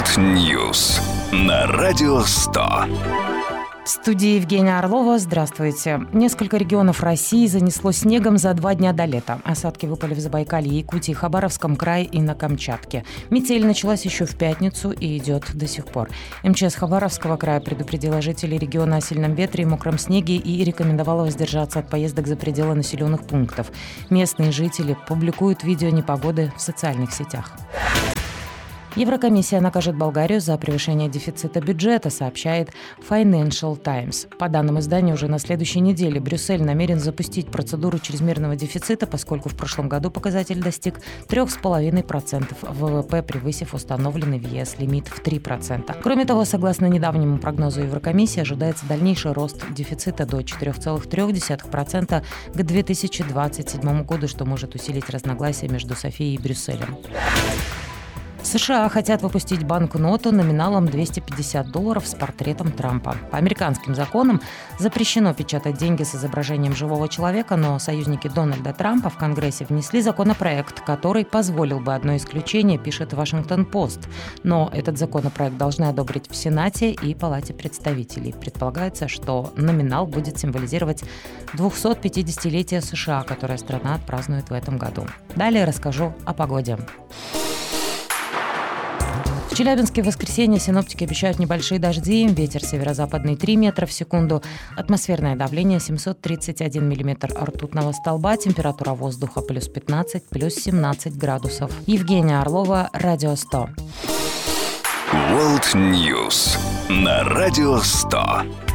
World News на Радио 100. В студии Евгения Орлова. Здравствуйте. Несколько регионов России занесло снегом за 2 дня до лета. Осадки выпали в Забайкалье, Якутии, Хабаровском крае и на Камчатке. Метель началась еще в пятницу и идет до сих пор. МЧС Хабаровского края предупредила жителей региона о сильном ветре и мокром снеге и рекомендовала воздержаться от поездок за пределы населенных пунктов. Местные жители публикуют видео непогоды в социальных сетях. Еврокомиссия накажет Болгарию за превышение дефицита бюджета, сообщает Financial Times. По данным издания, уже на следующей неделе Брюссель намерен запустить процедуру чрезмерного дефицита, поскольку в прошлом году показатель достиг 3,5% ВВП, превысив установленный в ЕС лимит в 3%. Кроме того, согласно недавнему прогнозу Еврокомиссии, ожидается дальнейший рост дефицита до 4,3% к 2027 году, что может усилить разногласия между Софией и Брюсселем. США хотят выпустить банкноту номиналом $250 с портретом Трампа. По американским законам запрещено печатать деньги с изображением живого человека, но союзники Дональда Трампа в Конгрессе внесли законопроект, который позволил бы одно исключение, пишет Вашингтон-Пост. Но этот законопроект должны одобрить в Сенате и Палате представителей. Предполагается, что номинал будет символизировать 250-летие США, которое страна отпразднует в этом году. Далее расскажу о погоде. В Челябинске в воскресенье синоптики обещают небольшие дожди, ветер северо-западный 3 метра в секунду, атмосферное давление 731 миллиметр ртутного столба, температура воздуха плюс 15, плюс 17 градусов. Евгения Орлова, Радио 100. World News на Радио 100.